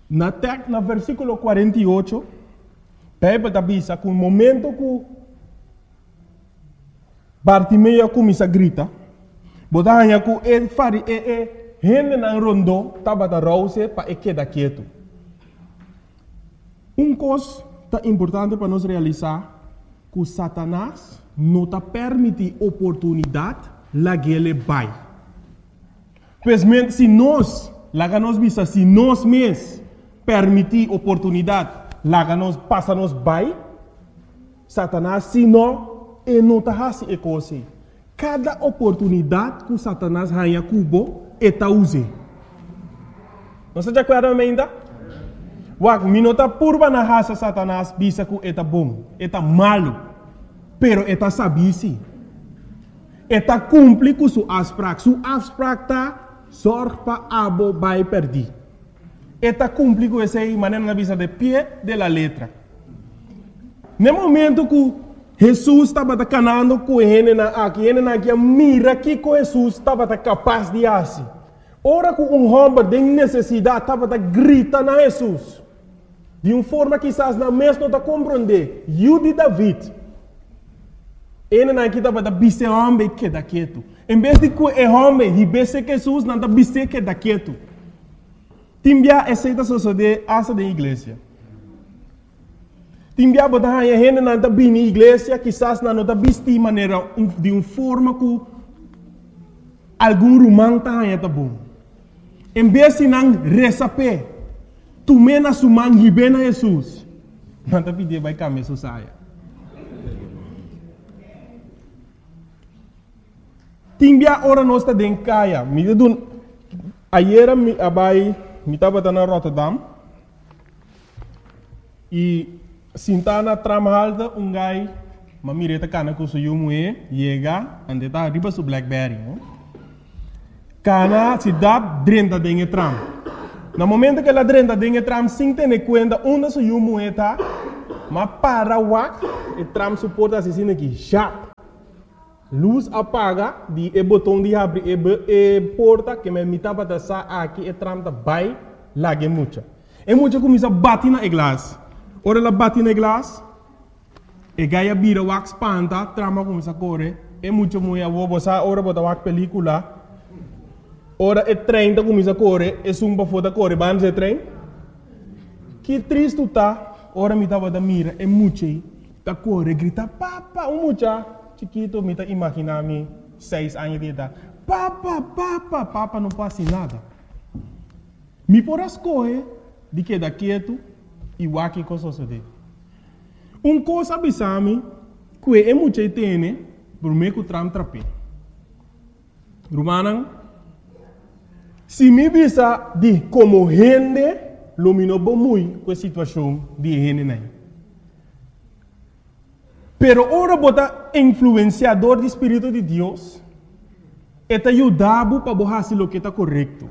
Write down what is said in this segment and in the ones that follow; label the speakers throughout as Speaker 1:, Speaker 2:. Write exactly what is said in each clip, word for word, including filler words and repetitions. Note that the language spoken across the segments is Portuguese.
Speaker 1: Na tek, na versículo quarenta e oito, Bíblia está dizendo que o momento que Bartimeu começa a gritar, botar que ele fari e e gente na rondo estava da rouse para ele quedar quieto. Um coisa tá importante para nós realizar que Satanás não está permite oportunidade lá que ele vai. Pois se nós, lá que nós visa, se nós mesmos permitir oportunidade, lá que nós passa nós vai, Satanás, se não, ele não está fazendo a coisa. Cada oportunidade que Satanás ganha cubo, ele está usando. Não se acorda ainda? Wak, minota purba na raça Satanás, bisa que ele bom, ele malo, pero ele sabe sim. Ele cumpre com sua asprak, sua asprak está sorte para abo vai perder. Ele cumpre com essa maneira na visa de pé de la letra. No momento que Jesus estava canando com ele na aqui, ele na aqui mira que Jesus estava capaz de fazer. Ora que um homem de necessidade estava gritando a Jesus. De uma forma que quizás na mesma não está compreender. Eu de David. Ele não estava da bise homem que da quieto. Em vez de que o homem e bise Jesus não está bise que da quieto. Timbia aceita suceder essa da igreja. Timbia botar a gente não está bem na igreja, quizás não está bise de maneira de uma forma que algum romano está bom. Em vez de não receber tu mena sumang hibena Jesus. Não está pedindo vai caminhar saia. Timbia ora nós está dentro caia. Me dun ayer me abai me estava na Rotterdam e sintana tramalda um gai mamireta cana com seu moe chega ande tá riba su Blackberry. Cana se dá dentro dentro tram. No momento que ela dentro dentro tram sem ter conta onde seu moe tá, mas para wak e tram suporta assim aqui já. Luz apaga, de e botão de abrir e, e porta que me mitava da sa aqui e tram da vai lá que mucha. E mucha começa a bater na glass. Ora ela bate na glass, e gaia bira wax panta, trama começa a correr. E mucha mulher vou botar ora botar wax película. Ora e trem começa a correr, e sumba foda correr, vamos e trem. Que triste tá. Ora me tava da mira, e mucha tá correr, grita papa, um mucha. Chiquito, me está imaginando seis anos de idade. Papa, papa, papa, não passa nada. Me por as coisas de que da quieto e o aqui coisa sucede. Um coisa abisame que é muito tem por me que tram trape. Romana, se me visa de como gente, lumino bom muito com a situação de gente nem. Pero ora bota influenciador do Espírito de Deus, eta ajudava para fazer o que está correto.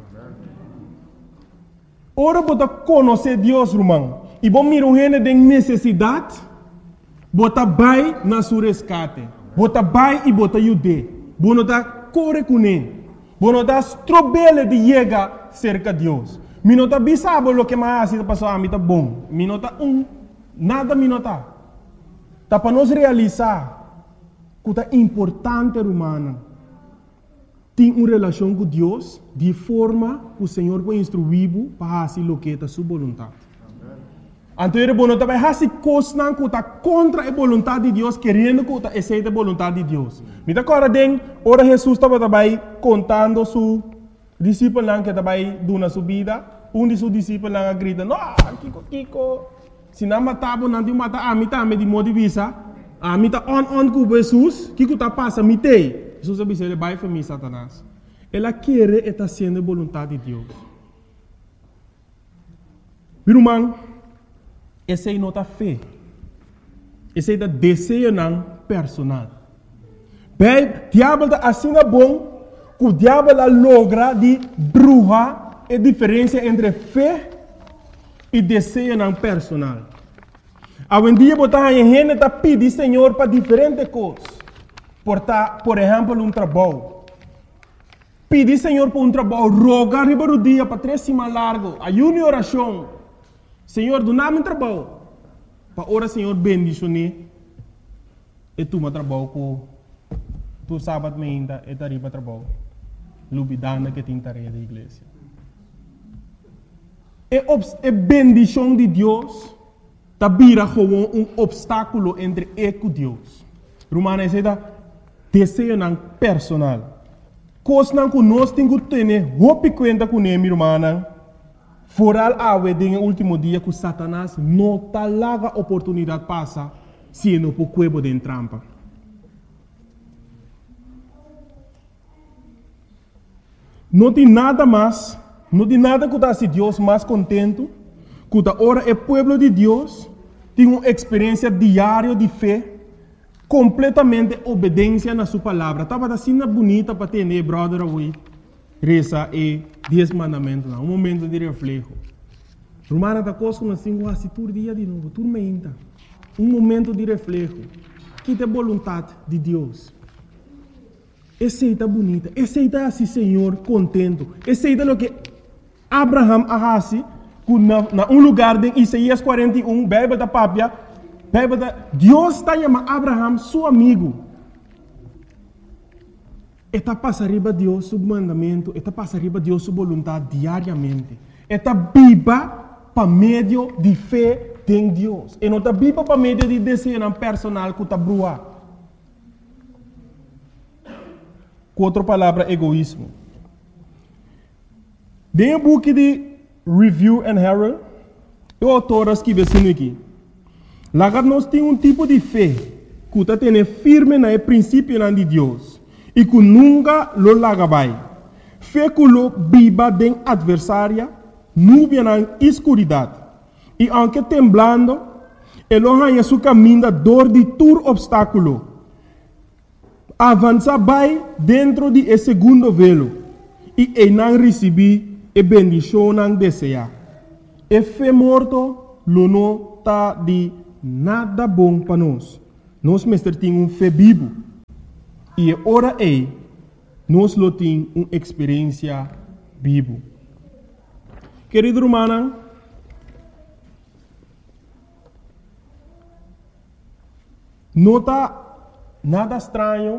Speaker 1: Ora bota conhecer Deus, irmão, e bom mira um gente de necessidade, bota vai na sua resgate, bota vai e bota ajude, bota tá corre com ele, bota tá strobele de chegar cerca de Deus. Minota bisabo o que mais está passando a mim tá bom, minota um nada minota. Tá para nós realizar que é importante, humana, ter uma relação com Deus de forma que o Senhor vai instruir para fazer o que é a sua vontade. Então, ele vai fazer coisas que está contra a vontade de Deus, querendo que aceite a vontade de Deus. Me dá agora, ora Jesus estava também contando su discípulo que estava dando sua vida. Um de seus discípulos grita, não, Kiko, Kiko. Se não matava, não tinha matar a mim também de modo de vista. A mim está on on com Jesus, que que está passando, me tem. Jesus disse, ele vai para mim, Satanás. Ela quer estar sendo a vontade de Deus. Meu irmão, essa é a nota fé. Essa é a desejo não personal. Bem, o diabo está assim bom, que o diabo logra de bruxa a diferença entre fé e desejo não personal. Hoje em dia, a gente está pedindo Senhor para diferentes coisas. Por, por exemplo, um trabalho. Pedir Senhor para um trabalho, rogar riba do dia para três semanas largo, ayuno e oração, Senhor, do nome trabalho. Para ora, Senhor, bendicione. E tu me trabalho com tu sábado me ainda e tariba trabalho. Lubidana que tem tarefa da igreja. E a bendição de Deus tá vira como um obstáculo entre eu e Deus. Romana diz desejo não personal. Coisa que nós temos que ter roupa conta com ele, irmã. Foral awe no último dia que Satanás não tá larga oportunidade passa se não por cuebo de trampa. Não tem nada mais, não tem nada que dá se Deus mais contento, que da hora o povo de Deus tem uma experiência diária de fé, completamente obediência na sua palavra. Estava assim bonita para ter, né, brother, away. Reza e dez mandamentos, um momento de reflexo. Romana da coisa na cinco assim todo dia de novo, tudo meinta. Um momento de reflexo. Que tem vontade de Deus. Aceita bonita, aceita assim, Senhor, contento. Aceita o que Abraham arrasi na, na um lugar de Isaías quarenta e um, bebe da papia, bebe da Deus está chamando Abraham seu amigo. Está passa arriba Deus seu mandamento, está passa arriba Deus sua vontade diariamente. Está viva para meio de fé em Deus. E não está viva para meio de desejo personal que está brua. Com outra palavra, egoísmo. Dentro do book de Review and Herald, o autor escreve assim aqui. Lá nós temos um tipo de fé que está tendo firme no princípio de Deus e que nunca lo larga vai. Fé que lo viva de adversária, nuvem na escuridade. E aunque temblando, ele arranha seu caminho dor de todo obstáculo. Avança vai dentro de esse segundo velo e ele não recebe a bendição não deseja. E fé morto, lo não está de nada bom para nós. Nós mestre tem um fé vivo e ora é nós lo tem uma experiência vivo. Querido romana, não está nada estranho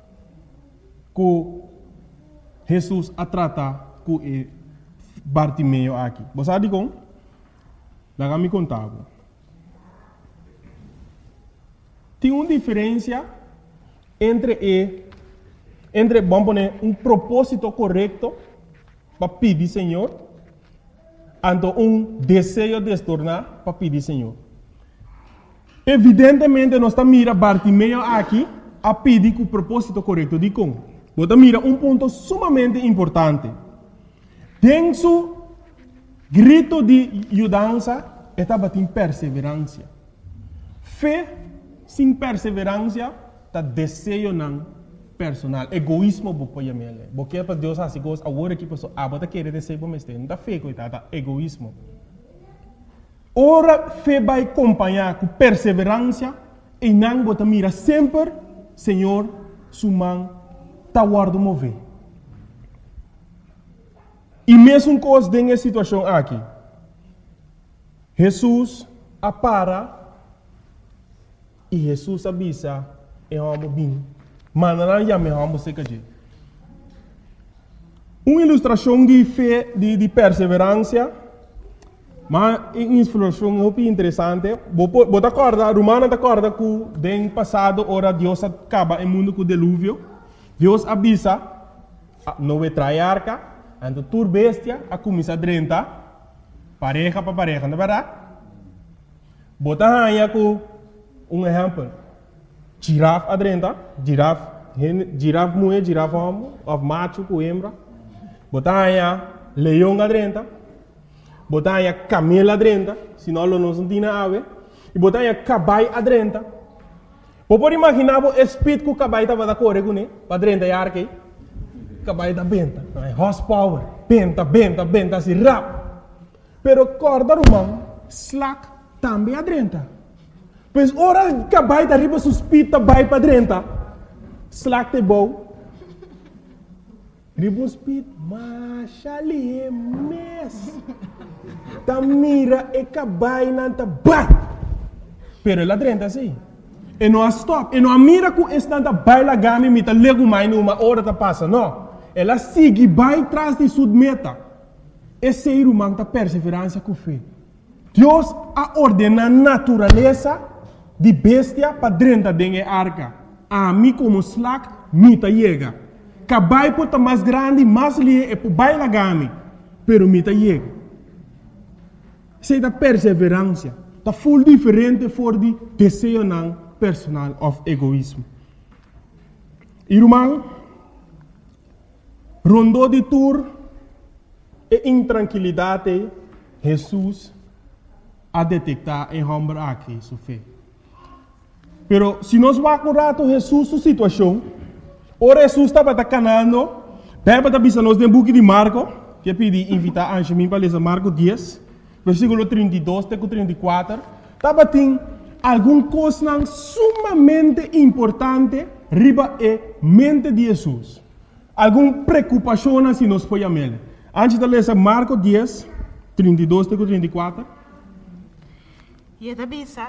Speaker 1: que Jesus a tratar com Bartimeu aqui. Você sabe como? Lá me contava. Tem uma diferença entre e, entre vamos poner um propósito correto para pedir Senhor, e um desejo de se tornar para pedir Senhor. Evidentemente, nós estamos mirando Bartimeu aqui a pedir com o propósito correto. De como? Você mira um ponto sumamente importante. Tem seu grito de ajudança, estava em perseverança. Fé sem perseverança, está desejo não personal. Egoísmo, você pode chamar. Porque para Deus assim, agora que a pessoa abata querer desejo, mas não está fé, coitada, egoísmo. Ora, fé vai acompanhar com perseverança e não você mira sempre, Senhor, sua mão está guardando mover. E mesmo coisa nessa situação aqui, Jesus apara e Jesus avisa é um bem, mas não já me vamos se cair. Uma ilustração de fé, de, de perseverança. Mas uma ilustração muito interessante. Você acorda, Romana acorda que no passado, ora Deus acaba o mundo com o dilúvio. Deus avisa, não vai trair a arca, então tur bestia, a começar a drentar, pareja para pareja, não é verdade? Você aí com um exemplo. Girafa a drentar, girafa, girafa mulher, girafa homem, of macho com hembra. Você aí leão a drentar. Botar aí camelo adrenta, senão não nos tem nada. E botar aí caballo adrenta. Você pode imaginar o espírito que o caballo estava a correr com ele, para adrenta e arque. Caballo da benta, horsepower, benta, benta, benta, assim, rápido. Pero corda romano, slack, também adrenta. Pois ora caballo da riba suspita, vai para adrenta. Slack te bom. Riba speed, mas ali é mes. ta mira e cabai nanta bai. Pero ela drenta assim. E não stop. E não mira com esse nanta bai la gami mita lego mais numa hora ta passa, não. Ela sigue bai tras de sua meta. Esse ser humano ta perseverança com fé. Deus a ordena a natureza de bestia para drenta dengue arca. A mim como slack mita chega. Cabai pota mais grande, mais lie e po bai la gami. Pero mita chega. Sei da perseverança. Ta full diferente for de desejo não personal of egoísmo. Irmão, rondou de tour e intranquilidade, Jesus a detectar em homem aqui sua fé. Pero se nós vamos acordar Jesus sua situação, o Jesus estava canando, Bíblia está dizendo no book de Marco, que eu pedi invitar a mim para ler Marco dez, versículo trinta e dois até trinta e quatro, estava tem alguma coisa sumamente importante riba e mente de Jesus. Alguma preocupação se nós podemos ver. Antes de ler Marco dez, trinta e dois até trinta e quatro.
Speaker 2: E esta bisa.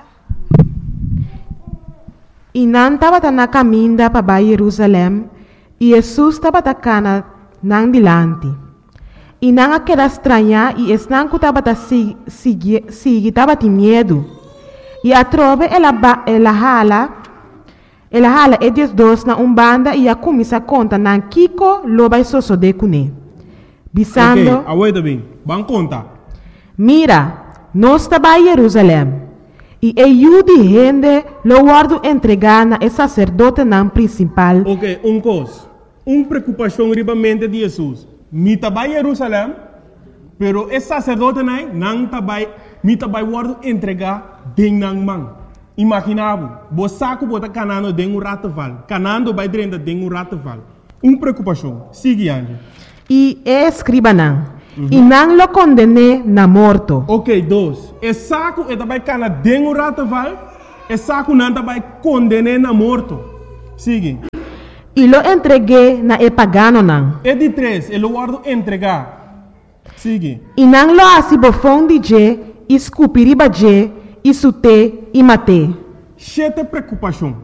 Speaker 2: E não estava na caminho para Jerusalém, e Jesus estava na não dilante. E não aquela estranha, e esse não estava seguir, estava de medo. E a trove ela ela hala, ela hala eles dois na umbanda e a começa a conta na Kiko lo vai soso de cune. Bisando.
Speaker 1: Ok, aguenta bem, vamos contar.
Speaker 2: Mira, nós estava em Jerusalém. E eu de gente lo guardo entregar na sacerdote não principal.
Speaker 1: Ok, um coisa, uma preocupação riba mente de Jesus. Mi estava em Jerusalém, pero esse sacerdote não não estava, mi estava guardo entregar den nang man. Imaginava, você saco bota canando den um rataval, canando vai dentro den um rataval. Uma preocupação. Sigue Angie.
Speaker 2: E escriba não. Uhum. E não lo condene na morto.
Speaker 1: Ok, dois. E saco e também cana den um rataval, e saco não também condene na morto. Sigue.
Speaker 2: E lo entreguei na e pagano não.
Speaker 1: E de três, ele guardo entregar. Sigue.
Speaker 2: E não lo asibo fondi je, escupiriba je, isute e mate.
Speaker 1: Sete preocupação.